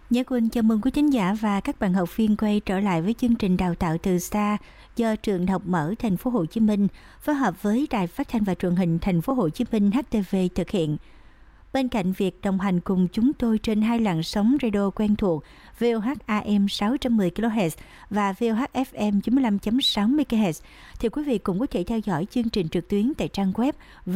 Nhã Quỳnh chào mừng quý thính giả và các bạn học viên quay trở lại với chương trình đào tạo từ xa do Trường Đại học Mở Thành phố Hồ Chí Minh phối hợp với Đài Phát thanh và Truyền hình Thành phố Hồ Chí Minh HTV thực hiện. Bên cạnh việc đồng hành cùng chúng tôi trên hai làn sóng radio quen thuộc VOH AM 610 kHz và VOH FM 95.6 MHz, thì quý vị cũng có thể theo dõi chương trình trực tuyến tại trang web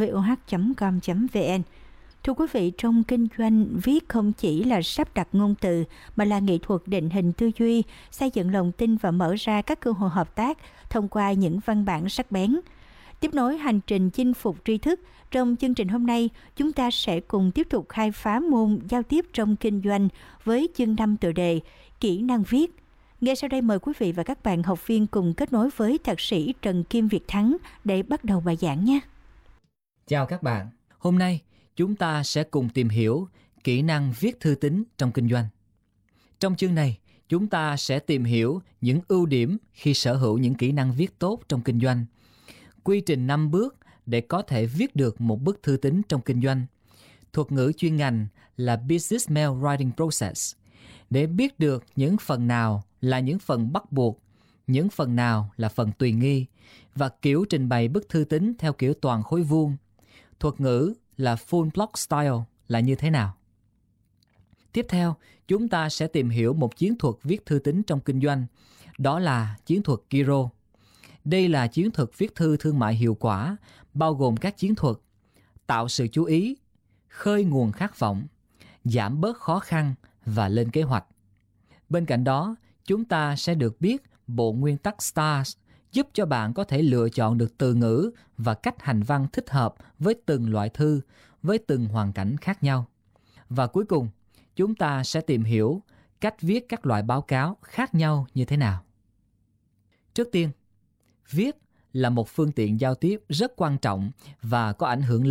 voh.com.vn. Thưa quý vị, trong kinh doanh, viết không chỉ là sắp đặt ngôn từ mà là nghệ thuật định hình tư duy, xây dựng lòng tin và mở ra các cơ hội hợp tác thông qua những văn bản sắc bén. Tiếp nối hành trình chinh phục tri thức, trong chương trình hôm nay, chúng ta sẽ cùng tiếp tục khai phá môn giao tiếp trong kinh doanh với chương 5 tựa đề Kỹ năng viết. Ngay sau đây mời quý vị và các bạn học viên cùng kết nối với thạc sĩ Trần Kim Việt Thắng để bắt đầu bài giảng nhé. Chào các bạn, hôm nay chúng ta sẽ cùng tìm hiểu kỹ năng viết thư tín trong kinh doanh. Trong chương này, chúng ta sẽ tìm hiểu những ưu điểm khi sở hữu những kỹ năng viết tốt trong kinh doanh, quy trình 5 bước để có thể viết được một bức thư tín trong kinh doanh, thuật ngữ chuyên ngành là Business Mail Writing Process, để biết được những phần nào là những phần bắt buộc, những phần nào là phần tùy nghi, và kiểu trình bày bức thư tín theo kiểu toàn khối vuông, thuật ngữ là full block style là như thế nào. Tiếp theo, chúng ta sẽ tìm hiểu một chiến thuật viết thư tín trong kinh doanh, đó là chiến thuật Kiro. Đây là chiến thuật viết thư thương mại hiệu quả, bao gồm các chiến thuật tạo sự chú ý, khơi nguồn khát vọng, giảm bớt khó khăn và lên kế hoạch. Bên cạnh đó, chúng ta sẽ được biết bộ nguyên tắc STARS giúp cho bạn có thể lựa chọn được từ ngữ và cách hành văn thích hợp với từng loại thư, với từng hoàn cảnh khác nhau. Và cuối cùng, chúng ta sẽ tìm hiểu cách viết các loại báo cáo khác nhau như thế nào. Trước tiên, viết là một phương tiện giao tiếp rất quan trọng và có ảnh hưởng